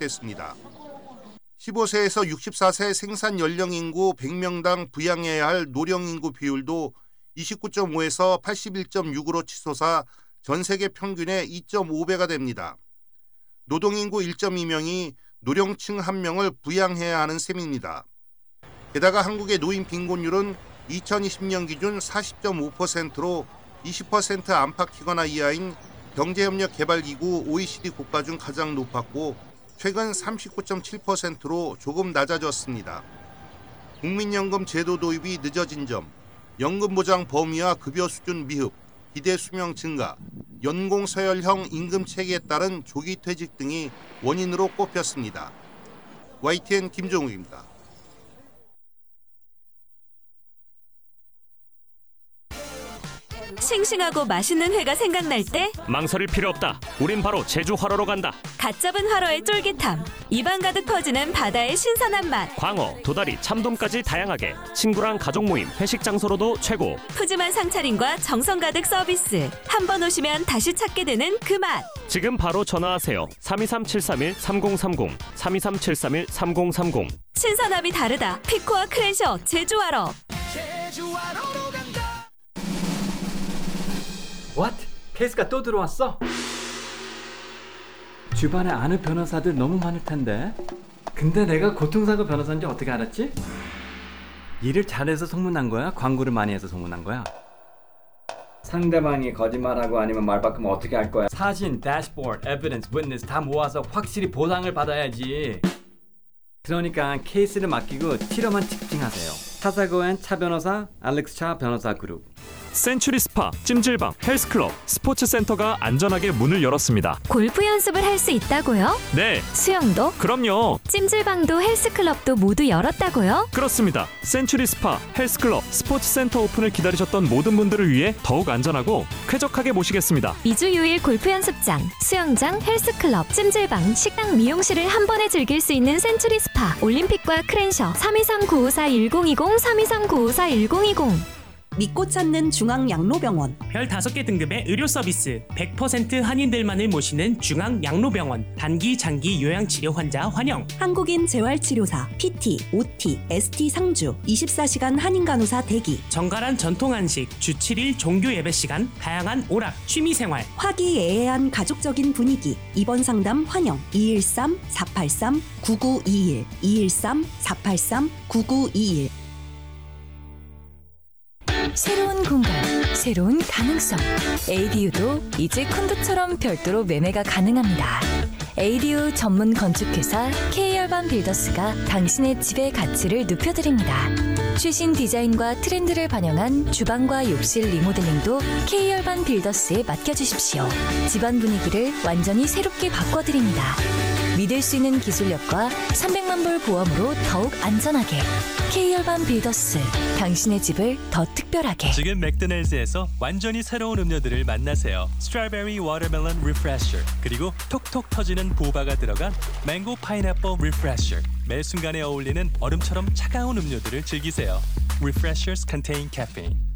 시작됐습니다. 15세에서 64세 생산 연령 인구 100명당 부양해야 할 노령 인구 비율도 29.5에서 81.6으로 치솟아 전 세계 평균의 2.5배가 됩니다. 노동 인구 1.2명이 노령층 1명을 부양해야 하는 셈입니다. 게다가 한국의 노인 빈곤율은 2020년 기준 40.5%로 20% 안팎이거나 이하인 경제협력개발기구 OECD 국가 중 가장 높았고 최근 39.7%로 조금 낮아졌습니다. 국민연금 제도 도입이 늦어진 점, 연금보장 범위와 급여 수준 미흡, 기대 수명 증가, 연공 서열형 임금 체계에 따른 조기 퇴직 등이 원인으로 꼽혔습니다. YTN 김종욱입니다. 싱싱하고 맛있는 회가 생각날 때 망설일 필요 없다. 우린 바로 제주 활어로 간다. 갓 잡은 활어의 쫄깃함, 입안 가득 퍼지는 바다의 신선한 맛, 광어, 도다리, 참돔까지 다양하게 친구랑 가족 모임, 회식 장소로도 최고. 푸짐한 상차림과 정성 가득 서비스. 한 번 오시면 다시 찾게 되는 그 맛. 지금 바로 전화하세요. 323-731-3030 323-731-3030. 신선함이 다르다. 피코와 크랜셔 제주 활어. What? 케이스가 또 들어왔어? 주변에 아는 변호사들 너무 많을 텐데. 근데 내가 고통사고 변호사인지 어떻게 알았지? 일을 잘해서 소문난 거야? 광고를 많이 해서 소문난 거야? 상대방이 거짓말하고 아니면 말 바꾸면 어떻게 할 거야? 사진, 대시보드, 에비던스, 위트니스 다 모아서 확실히 보상을 받아야지. 그러니까 케이스를 맡기고 치료만 집중하세요. 타사고엔 차 변호사, 알렉스 차 변호사 그룹. 센츄리 스파, 찜질방, 헬스클럽, 스포츠센터가 안전하게 문을 열었습니다. 골프 연습을 할 수 있다고요? 네, 수영도? 그럼요. 찜질방도 헬스클럽도 모두 열었다고요? 그렇습니다. 센츄리 스파, 헬스클럽, 스포츠센터 오픈을 기다리셨던 모든 분들을 위해 더욱 안전하고 쾌적하게 모시겠습니다. 2주 6일 골프 연습장, 수영장, 헬스클럽, 찜질방, 식당, 미용실을 한 번에 즐길 수 있는 센츄리 스파. 올림픽과 크랜셔 323-954-1020 323-954-1020. 믿고 찾는 중앙양로병원. 별 5개 등급의 의료 서비스, 100% 한인들만을 모시는 중앙양로병원. 단기, 장기 요양치료 환자 환영. 한국인 재활치료사, PT, OT, ST 상주, 24시간 한인간호사 대기. 정갈한 전통 한식, 주 7일 종교 예배 시간, 다양한 오락, 취미생활. 화기애애한 가족적인 분위기. 입원 상담 환영. 213-483-9921 213-483-9921. 새로운 공간, 새로운 가능성. ADU도 이제 콘도처럼 별도로 매매가 가능합니다. ADU 전문 건축회사 K열반 빌더스가 당신의 집의 가치를 높여드립니다. 최신 디자인과 트렌드를 반영한 주방과 욕실 리모델링도 K열반 빌더스에 맡겨주십시오. 집안 분위기를 완전히 새롭게 바꿔드립니다. 믿을 수 있는 기술력과 300만 불 보험으로 더욱 안전하게. K열반 빌더스, 당신의 집을 더 특별하게. 지금 맥도날드에서 완전히 새로운 음료들을 만나세요. 스트로베리 워터멜론 리프레셔, 그리고 톡톡 터지는 보바가 들어간 망고 파인애플 리프레셔. 매 순간에 어울리는 얼음처럼 차가운 음료들을 즐기세요. Refreshers contain caffeine.